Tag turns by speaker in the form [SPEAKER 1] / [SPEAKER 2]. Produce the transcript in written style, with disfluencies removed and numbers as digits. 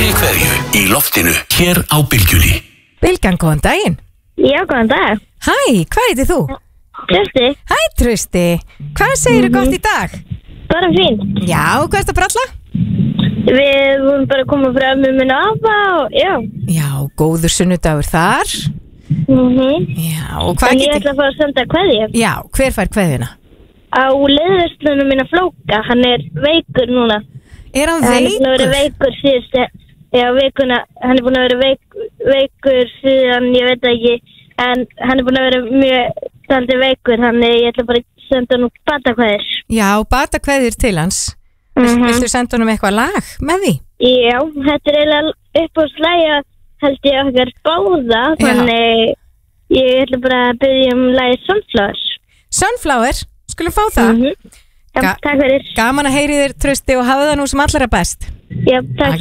[SPEAKER 1] Fleiri kveðju í loftinu hér á Bylgjunni.
[SPEAKER 2] Bylgjan, góðan daginn.
[SPEAKER 3] Já, góðan dag.
[SPEAKER 2] Hæ, hvað heitir þú?
[SPEAKER 3] Trausti.
[SPEAKER 2] Hæ, Trausti. Hvað segirðu gott í dag?
[SPEAKER 3] Bara fínt.
[SPEAKER 2] Já, hvað ertu að bralla?
[SPEAKER 3] Við vorum bara að koma fram með minn afa og já.
[SPEAKER 2] Já, góður sunnudagur þar. Já, og hvað
[SPEAKER 3] En ég ætla að fara að senda kveðju.
[SPEAKER 2] Já, hver fær kveðjuna?
[SPEAKER 3] Á leiðverslunum minna Flóka, hann er veikur núna.
[SPEAKER 2] Er hann
[SPEAKER 3] Hann er búin að vera
[SPEAKER 2] veikur?
[SPEAKER 3] veikur síðustu, vikuna, hann er búin að vera veikur síðan, ég veit ekki, en hann er búin að vera mjög svolítið veikur, þannig ég ætla bara að senda hann út batakveðir.
[SPEAKER 2] Já, batakveðjur til hans. Viltu senda honum eitthvað lag með því?
[SPEAKER 3] Já, þetta er eiginlega upp á slæja, held ég okkar báða, þannig ég ætla bara að byrja lagið Sunflower.
[SPEAKER 2] Sunflower, skulum fá það.
[SPEAKER 3] Takk fyrir.
[SPEAKER 2] Gaman að heyri þér, Trausti, og hafa það nú sem allra best.
[SPEAKER 3] Já, takk.